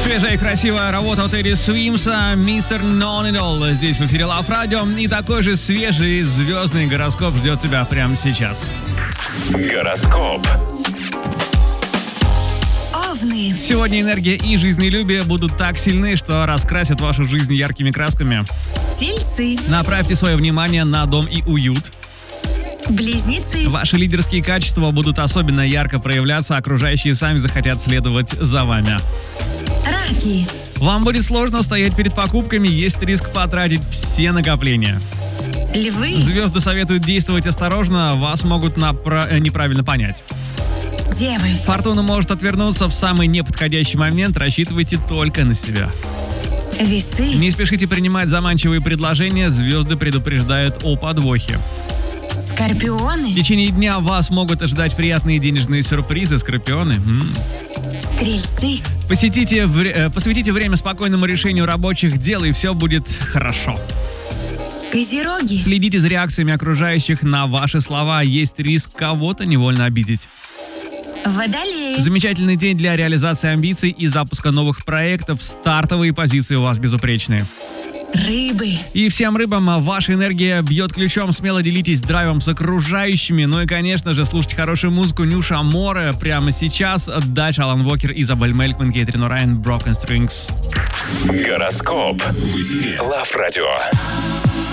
Свежая и красивая работа от Эдди Свимса, Mr. Known It All. Здесь в эфире Love Radio. И такой же свежий звездный гороскоп ждет тебя прямо сейчас. Гороскоп. Овны. Сегодня энергия и жизнелюбие будут так сильны, что раскрасят вашу жизнь яркими красками. Тельцы. Направьте свое внимание на дом и уют. Близнецы. Ваши лидерские качества будут особенно ярко проявляться, окружающие сами захотят следовать за вами. Раки. Вам будет сложно стоять перед покупками, есть риск потратить все накопления. Львы. Звезды советуют действовать осторожно, вас могут неправильно понять. Девы. Фортуна может отвернуться в самый неподходящий момент, рассчитывайте только на себя. Весы. Не спешите принимать заманчивые предложения, звезды предупреждают о подвохе. В Скорпионы. течение дня вас могут ожидать приятные денежные сюрпризы, скорпионы. Стрельцы. Посвятите время спокойному решению рабочих дел, и все будет хорошо. Козероги. Следите за реакциями окружающих на ваши слова, есть риск кого-то невольно обидеть. Водолеи. Замечательный день для реализации амбиций и запуска новых проектов, стартовые позиции у вас безупречные. Рыбы. И всем рыбам ваша энергия бьет ключом, смело делитесь драйвом с окружающими. Ну и, конечно же, слушайте хорошую музыку Нюша Море прямо сейчас. Дальше Алан Уокер, Изабель Мелькман, Кейтрин Орайан, Broken Strings. Гороскоп. В эфире Love Radio.